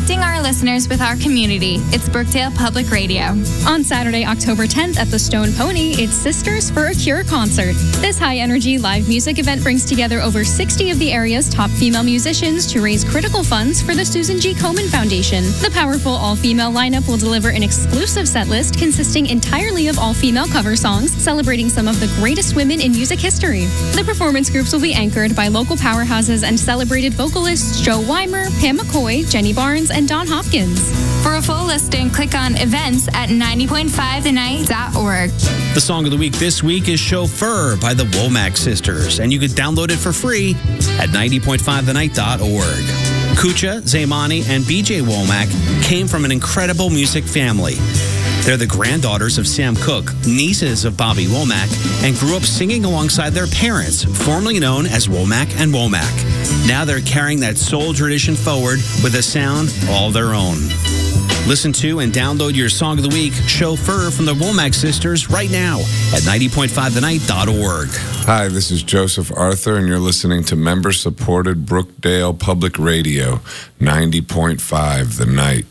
connecting our listeners with our community. It's Brookdale Public Radio. On Saturday, October 10th at the Stone Pony, it's Sisters for a Cure concert. This high-energy live music event brings together over 60 of the area's top female musicians to raise critical funds for the Susan G. Komen Foundation. The powerful all-female lineup will deliver an exclusive set list consisting entirely of all-female cover songs, celebrating some of the greatest women in music history. The performance groups will be anchored by local powerhouses and celebrated vocalists Joe Weimer, Pam McCoy, Jenny Barnes, and Don Hopkins. For a full listing, click on events at 90.5thenight.org. The song of the week this week is Chauffeur by the Womack Sisters, and you can download it for free at 90.5thenight.org. Kucha, Zaymani, and BJ Womack came from an incredible music family. They're the granddaughters of Sam Cooke, nieces of Bobby Womack, and grew up singing alongside their parents, formerly known as Womack and Womack. Now they're carrying that soul tradition forward with a sound all their own. Listen to and download your song of the week, Chauffeur from the Womack Sisters, right now at 90.5thenight.org. Hi, this is Joseph Arthur, and you're listening to member-supported Brookdale Public Radio, 90.5 The Night.